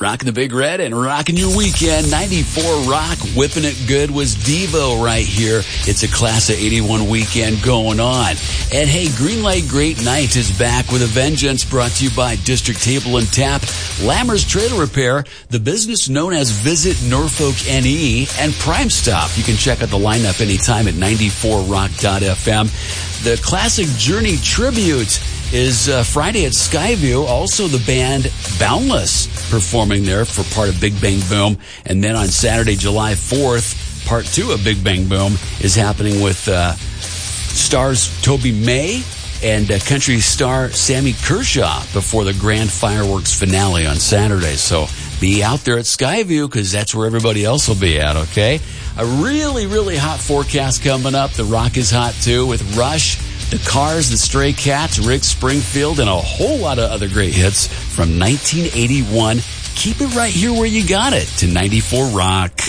Rocking the Big Red and rocking your weekend. 94 Rock, whipping it good was Devo right here. It's a class of 81 weekend going on. And hey, Greenlight Great Night is back with a vengeance, brought to you by District Table and Tap, Lammer's Trailer Repair, the business known as Visit Norfolk NE, and Prime Stop. You can check out the lineup anytime at 94rock.fm. The Classic Journey Tribute is Friday at Skyview. Also, the band Boundless performing there for part of Big Bang Boom. And then on Saturday, July 4th, part 2 of Big Bang Boom is happening with stars Toby May and country star Sammy Kershaw before the grand fireworks finale on Saturday. So be out there at Skyview because that's where everybody else will be at, okay? A really, really hot forecast coming up. The Rock is hot, too, with Rush, The Cars, The Stray Cats, Rick Springfield, and a whole lot of other great hits from 1981. Keep it right here where you got it to 94 Rock.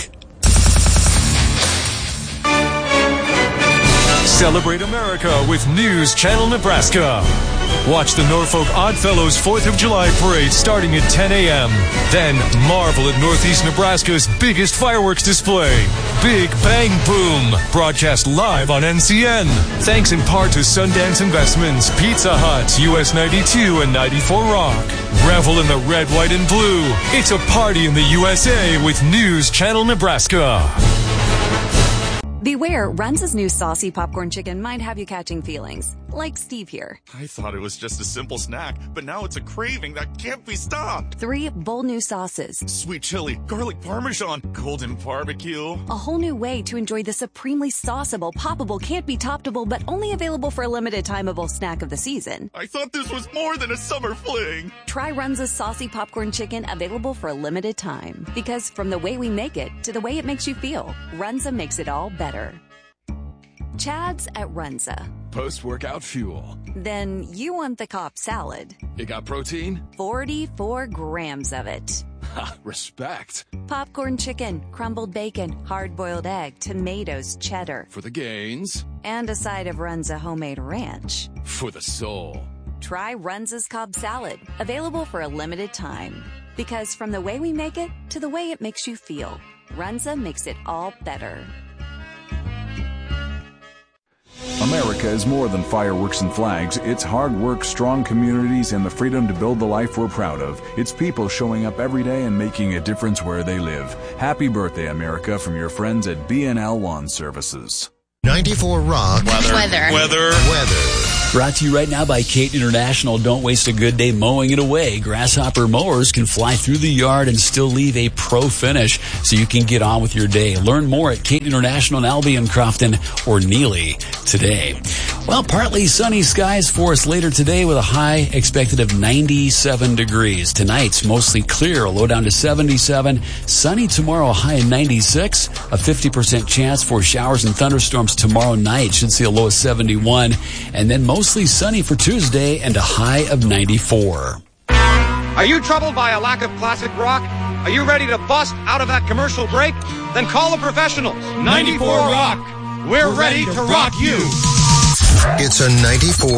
Celebrate America with News Channel Nebraska. Watch the Norfolk Oddfellows 4th of July parade starting at 10 a.m. Then marvel at Northeast Nebraska's biggest fireworks display, Big Bang Boom, broadcast live on NCN. Thanks in part to Sundance Investments, Pizza Hut, US 92, and 94 Rock. Revel in the red, white, and blue. It's a party in the USA with News Channel Nebraska. Beware, Runza's new saucy popcorn chicken might have you catching feelings. Like Steve here. I thought it was just a simple snack, but now it's a craving that can't be stopped. 3 bold new sauces. Sweet chili, garlic parmesan, golden barbecue. A whole new way to enjoy the supremely sauceable, poppable, can't be toppable, but only available for a limited timeable snack of the season. I thought this was more than a summer fling. Try Runza's saucy popcorn chicken, available for a limited time. Because from the way we make it to the way it makes you feel, Runza makes it all better. Chad's at Runza. Post-workout fuel. Then you want the Cobb salad. It got protein? 44 grams of it. Ha, respect. Popcorn chicken, crumbled bacon, hard-boiled egg, tomatoes, cheddar. For the gains. And a side of Runza homemade ranch. For the soul. Try Runza's Cobb salad, available for a limited time. Because from the way we make it to the way it makes you feel, Runza makes it all better. America is more than fireworks and flags. It's hard work, strong communities, and the freedom to build the life we're proud of. It's people showing up every day and making a difference where they live. Happy birthday, America, from your friends at BNL Lawn Services. 94 Rock. Weather. Brought to you right now by Caton International. Don't waste a good day mowing it away. Grasshopper mowers can fly through the yard and still leave a pro finish so you can get on with your day. Learn more at Caton International in Albion, Crofton, or Neely today. Well, partly sunny skies for us later today with a high expected of 97 degrees. Tonight's mostly clear, a low down to 77. Sunny tomorrow, a high of 96. A 50% chance for showers and thunderstorms tomorrow night. Should see a low of 71. And then mostly sunny for Tuesday and a high of 94. Are you troubled by a lack of classic rock? Are you ready to bust out of that commercial break? Then call the professionals. 94 Rock. We're ready to rock you. It's a 94